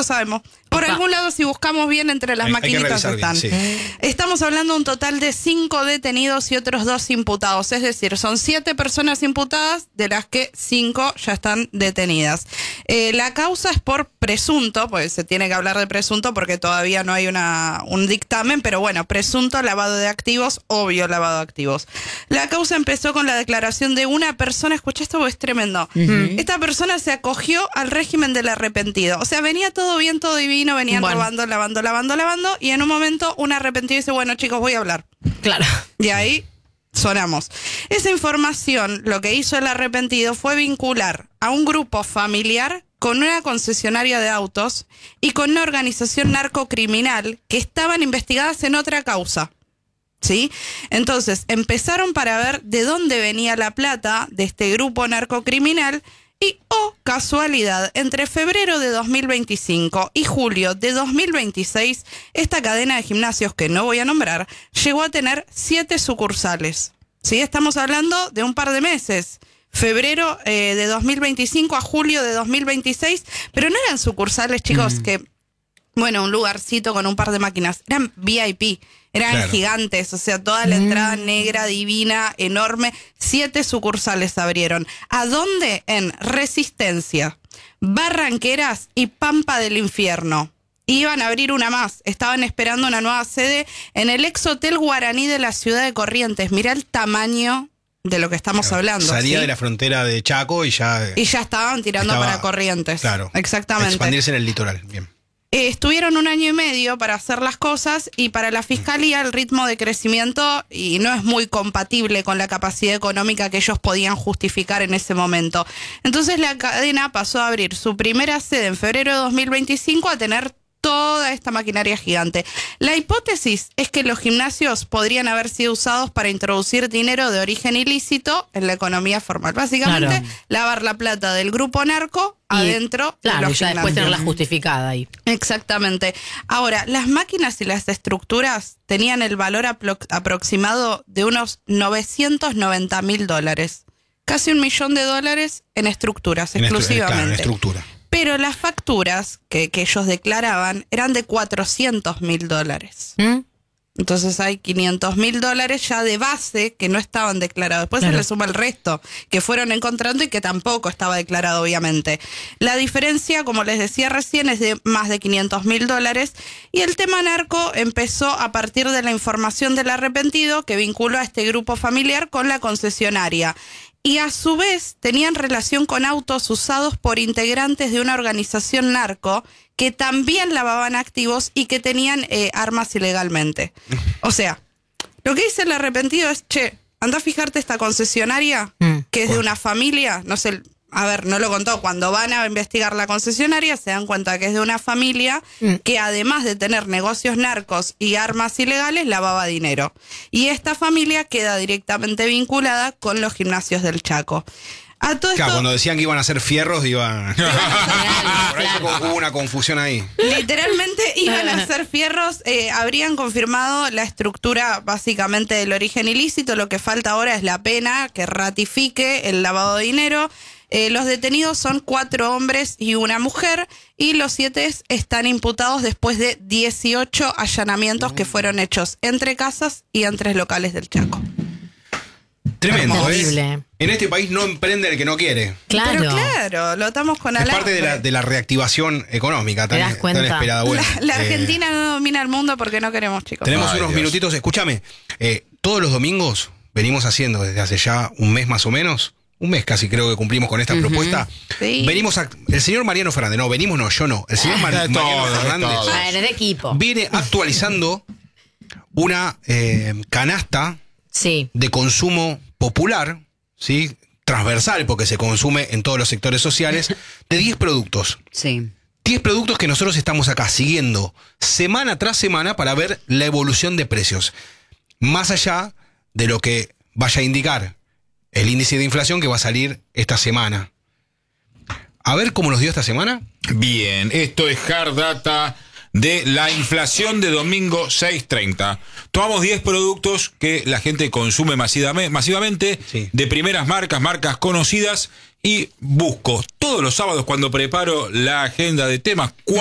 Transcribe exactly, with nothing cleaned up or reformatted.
lo sabemos. Por Opa. algún lado, si buscamos bien, entre las Hay- hay que maquinitas revisar están. bien, sí. Estamos hablando de un total de cinco detenidos y otros dos imputados. Es decir, son siete personas imputadas, de las que cinco ya están detenidas. Eh, la causa es por presunto, pues se tiene que hablar de presunto porque todavía no hay una, un dictamen, pero bueno, presunto lavado de activos, obvio lavado de activos. La causa empezó con la declaración de una persona, escucha esto, es tremendo. Uh-huh. Esta persona se acogió al régimen del arrepentido. O sea, venía todo bien, todo divino, venían bueno. robando, lavando, lavando, lavando, y en un momento un arrepentido dice, bueno chicos, voy a hablar. Claro. Y ahí sonamos. Esa información, lo que hizo el arrepentido fue vincular a un grupo familiar con una concesionaria de autos y con una organización narcocriminal que estaban investigadas en otra causa. ¿Sí? Entonces, empezaron para ver de dónde venía la plata de este grupo narcocriminal y, oh, casualidad, entre febrero de dos mil veinticinco y julio de dos mil veintiséis, esta cadena de gimnasios, que no voy a nombrar, llegó a tener siete sucursales. ¿Sí? Estamos hablando de un par de meses. Febrero eh, de dos mil veinticinco a julio de dos mil veintiséis, pero no eran sucursales, chicos, mm. que, bueno, un lugarcito con un par de máquinas, eran V I P, eran claro. gigantes, o sea, toda la mm. entrada negra, divina, enorme, siete sucursales abrieron. ¿A dónde? En Resistencia, Barranqueras y Pampa del Infierno. Iban a abrir una más, estaban esperando una nueva sede en el ex Hotel Guaraní de la ciudad de Corrientes. Mirá el tamaño de lo que estamos claro, hablando. Salía ¿sí? de la frontera de Chaco y ya... Y ya estaban tirando estaba, para Corrientes. Claro. Exactamente. Expandirse en el litoral. Bien. Eh, estuvieron un año y medio para hacer las cosas y para la fiscalía el ritmo de crecimiento y no es muy compatible con la capacidad económica que ellos podían justificar en ese momento. Entonces la cadena pasó a abrir su primera sede en febrero de dos mil veinticinco a tener toda esta maquinaria gigante. La hipótesis es que los gimnasios podrían haber sido usados para introducir dinero de origen ilícito en la economía formal. Básicamente, claro. lavar la plata del grupo narco y, adentro claro, de los ya gimnasios. Después tenerla justificada ahí. Exactamente. Ahora, las máquinas y las estructuras tenían el valor apro- aproximado de unos novecientos noventa mil dólares. Casi un millón de dólares en estructuras, en exclusivamente. Estru- claro, en estructura. Pero las facturas que, que ellos declaraban eran de cuatrocientos mil dólares. ¿Mm? Entonces hay quinientos mil dólares ya de base que no estaban declarados. Después claro. se le suma el resto que fueron encontrando y que tampoco estaba declarado, obviamente. La diferencia, como les decía recién, es de más de quinientos mil dólares. Y el tema narco empezó a partir de la información del arrepentido que vinculó a este grupo familiar con la concesionaria. Y a su vez tenían relación con autos usados por integrantes de una organización narco que también lavaban activos y que tenían eh, armas ilegalmente. O sea, lo que dice el arrepentido es, che, anda a fijarte esta concesionaria mm. que es de una familia, no sé, a ver, no lo contó, cuando van a investigar la concesionaria se dan cuenta que es de una familia mm. que además de tener negocios narcos y armas ilegales, lavaba dinero. Y esta familia queda directamente vinculada con los gimnasios del Chaco. A todo claro, esto, cuando decían que iban a hacer fierros, iban... Por ahí claro. hubo una confusión ahí. Literalmente iban a hacer fierros, eh, habrían confirmado la estructura básicamente del origen ilícito, lo que falta ahora es la pena que ratifique el lavado de dinero. Eh, los detenidos son cuatro hombres y una mujer y los siete están imputados después de dieciocho allanamientos que fueron hechos entre casas y entre locales del Chaco. Tremendo, ¿eh? En este país no emprende el que no quiere. Claro. Pero claro, lo estamos con Es alambre. parte de la, de la reactivación económica tan, ¿Te das cuenta? tan esperada. Bueno, la la eh, Argentina no domina el mundo porque no queremos, chicos. Tenemos Ay, unos Dios. minutitos. Escúchame, eh, todos los domingos venimos haciendo desde hace ya un mes más o menos. Un mes casi creo que cumplimos con esta uh-huh. propuesta. Sí. Venimos a, el señor Mariano Fernández, no, venimos no, yo no. El señor Mar- De Mariano todo, de Fernández todo. A ver, de equipo. viene actualizando una eh, canasta Sí. de consumo popular, ¿sí? Transversal, porque se consume en todos los sectores sociales, de diez productos. Sí. diez productos que nosotros estamos acá siguiendo semana tras semana para ver la evolución de precios. Más allá de lo que vaya a indicar el índice de inflación que va a salir esta semana. A ver cómo nos dio esta semana. Bien, esto es Hard Data de la inflación de domingo seis treinta. Tomamos diez productos que la gente consume masivamente, masivamente Sí. de primeras marcas, marcas conocidas, y busco todos los sábados cuando preparo la agenda de temas